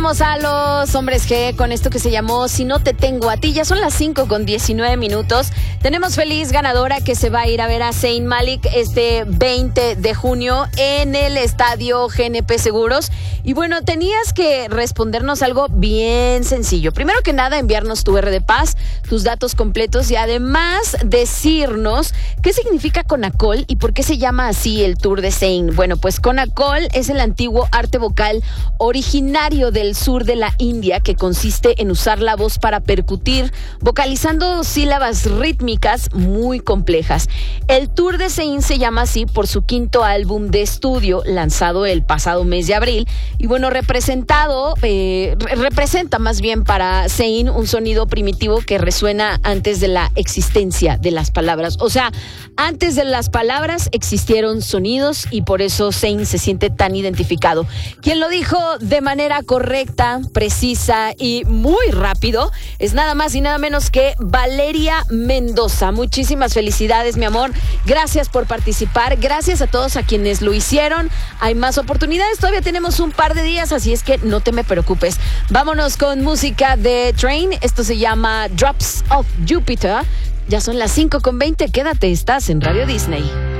Vamos a los hombres G con esto que se llamó Si no te tengo a ti. Ya son las 5:19. Tenemos feliz ganadora que se va a ir a ver a Zayn Malik este 20 de junio en el estadio GNP Seguros. Y bueno, tenías que respondernos algo bien sencillo. Primero que nada, enviarnos tu R de Paz, tus datos completos y además decirnos qué significa Conacol y por qué se llama así el tour de Zayn. Bueno, pues Conacol es el antiguo arte vocal originario del sur de la India que consiste en usar la voz para percutir, vocalizando sílabas rítmicas muy complejas. El tour de Zayn se llama así por su quinto álbum de estudio lanzado el pasado mes de abril y bueno, representa más bien para Zayn un sonido primitivo que resuena antes de la existencia de las palabras. O sea, antes de las palabras existieron sonidos y por eso Zayn se siente tan identificado. Quien lo dijo de manera correcta, precisa y muy rápido es nada más y nada menos que Valeria Mendoza. Muchísimas felicidades, mi amor. Gracias por participar. Gracias a todos a quienes lo hicieron. Hay más oportunidades. Todavía tenemos un par de días, así es que no te me preocupes. Vámonos con música de Train. Esto se llama Drops of Jupiter. Ya son las 5:20. Quédate, estás en Radio Disney.